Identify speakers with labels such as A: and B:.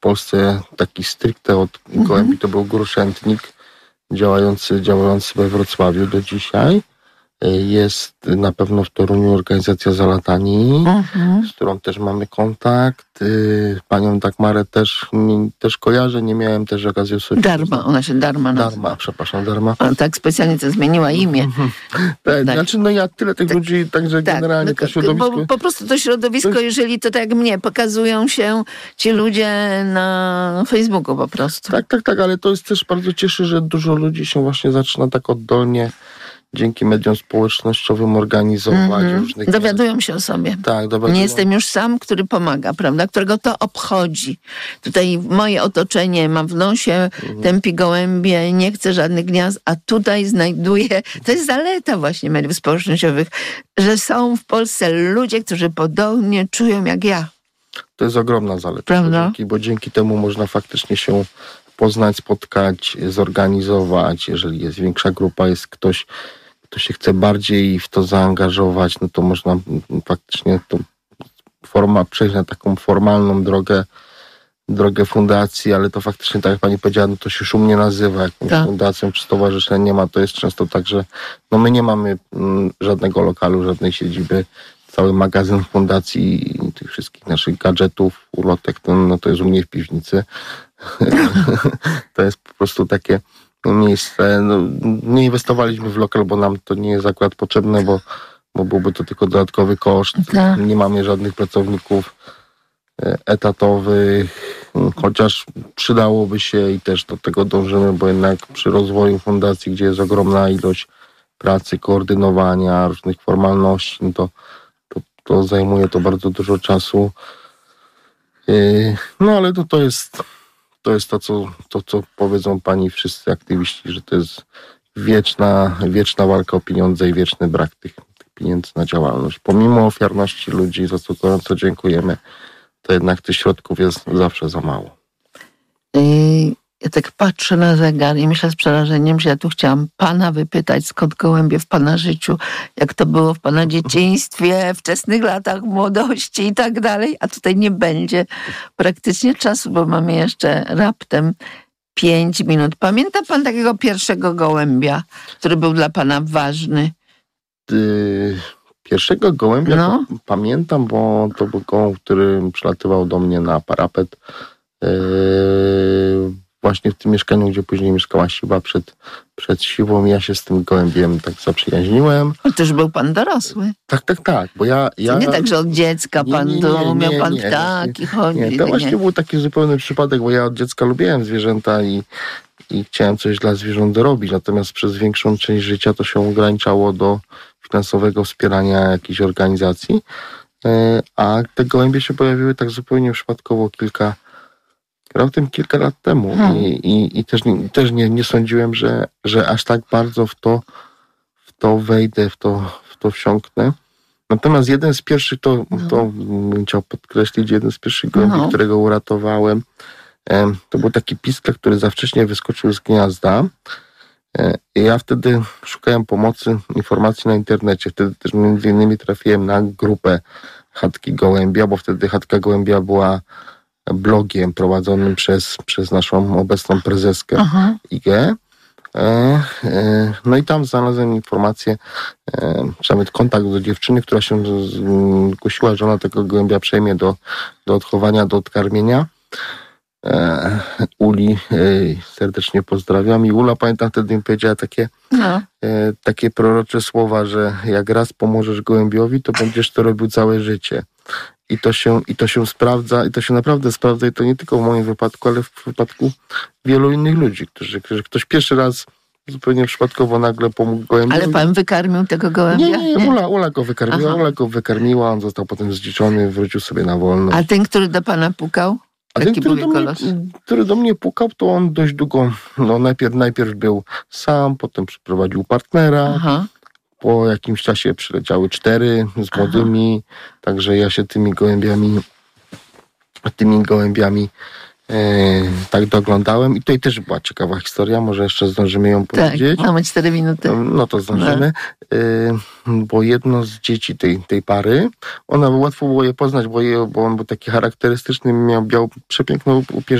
A: Polsce taki stricte od gołębi to był Gruszętnik, działający we Wrocławiu do dzisiaj. Jest na pewno w Toruniu organizacja Zalatani, z którą też mamy kontakt. Panią Dagmarę też kojarzę, nie miałem też okazji usłyszeć.
B: Darma, ona się Darma nazywa.
A: Darma.
B: Ona tak specjalnie to zmieniła imię.
A: Tak. Znaczy, ja tyle tych ludzi, także generalnie to środowisko...
B: Bo po prostu to środowisko, jeżeli to tak jak mnie, pokazują się ci ludzie na Facebooku po prostu.
A: Tak, ale to jest też bardzo cieszy, że dużo ludzi się właśnie zaczyna tak oddolnie dzięki mediom społecznościowym organizować.
B: Dowiadują się o sobie.
A: Tak,
B: nie jestem już sam, który pomaga, prawda? Którego to obchodzi. Tutaj moje otoczenie ma w nosie, tępi gołębie, nie chce żadnych gniazd, a tutaj znajduje, to jest zaleta właśnie mediów społecznościowych, że są w Polsce ludzie, którzy podobnie czują jak ja.
A: To jest ogromna zaleta.
B: Prawda?
A: Bo dzięki temu można faktycznie się poznać, spotkać, zorganizować. Jeżeli jest większa grupa, jest ktoś, kto się chce bardziej w to zaangażować, no to można faktycznie przejść na taką formalną drogę fundacji, ale to faktycznie, tak jak pani powiedziała, no to się szumnie nazywa jakąś fundacją czy stowarzyszeniem. Nie ma, to jest często tak, że my nie mamy żadnego lokalu, żadnej siedziby. Cały magazyn fundacji i tych wszystkich naszych gadżetów, ulotek, to jest u mnie w piwnicy. To jest po prostu takie miejsce. Nie inwestowaliśmy w lokal, bo nam to nie jest akurat potrzebne, bo byłby to tylko dodatkowy koszt. Nie mamy żadnych pracowników etatowych, chociaż przydałoby się i też do tego dążymy, bo jednak przy rozwoju fundacji, gdzie jest ogromna ilość pracy, koordynowania, różnych formalności, to zajmuje to bardzo dużo czasu. Ale to jest to, co powiedzą pani wszyscy aktywiści, że to jest wieczna walka o pieniądze i wieczny brak tych pieniędzy na działalność. Pomimo ofiarności ludzi, za co gorąco dziękujemy, to jednak tych środków jest zawsze za mało.
B: Ja tak patrzę na zegar i myślę z przerażeniem, że ja tu chciałam pana wypytać, skąd gołębie w pana życiu, jak to było w pana dzieciństwie, wczesnych latach młodości i tak dalej, a tutaj nie będzie praktycznie czasu, bo mamy jeszcze raptem 5 minut. Pamięta pan takiego pierwszego gołębia, który był dla pana ważny?
A: Pierwszego gołębia pamiętam, bo to był gołąb, który przylatywał do mnie na parapet. Właśnie w tym mieszkaniu, gdzie później mieszkała Siwa, przed Siwą, ja się z tym gołębiem tak zaprzyjaźniłem.
B: Ale też był pan dorosły.
A: Tak, bo ja...
B: To nie tak, że od dziecka miał pan ptaki chodzić.
A: Nie, to właśnie był taki zupełny przypadek, bo ja od dziecka lubiłem zwierzęta i chciałem coś dla zwierząt robić, natomiast przez większą część życia to się ograniczało do finansowego wspierania jakiejś organizacji, a te gołębie się pojawiły tak zupełnie przypadkowo kilka lat temu i też nie sądziłem, że aż tak bardzo w to wejdę, w to wsiąknę. Natomiast jeden z pierwszych, to bym chciał podkreślić, jeden z pierwszych gołębi, którego uratowałem, to był taki piskler, który za wcześnie wyskoczył z gniazda. I ja wtedy szukałem pomocy, informacji na internecie. Wtedy też między innymi trafiłem na grupę Chatki Gołębia, bo wtedy Chatka Gołębia była blogiem prowadzonym przez naszą obecną prezeskę IG. No i tam znalazłem informację, czy nawet kontakt do dziewczyny, która się zgłosiła, że ona tego gołębia przejmie do odchowania, do odkarmienia. Uli serdecznie pozdrawiam. I Ula, pamiętam, wtedy mi powiedziała takie prorocze słowa, że jak raz pomożesz gołębiowi, to będziesz to robił całe życie. I to się sprawdza, i to się naprawdę sprawdza, i to nie tylko w moim wypadku, ale w wypadku wielu innych ludzi, którzy ktoś pierwszy raz zupełnie przypadkowo nagle pomógł gołębiowi.
B: Ale pan wykarmił tego gołębia?
A: Nie. Ula go wykarmiła. Ula go wykarmiła, on został potem zdziczony, wrócił sobie na wolność.
B: A ten, który do pana pukał?
A: A ten, który do mnie pukał, to on dość długo, najpierw był sam, potem przyprowadził partnera. Po jakimś czasie przyleciały 4 z młodymi, także ja się tymi gołębiami tak doglądałem. I tutaj też była ciekawa historia, może jeszcze zdążymy ją powiedzieć.
B: Tak, mamy 4 minuty.
A: No to zdążymy. Bo jedno z dzieci tej pary, łatwo było je poznać, bo on był taki charakterystyczny, miał przepiękną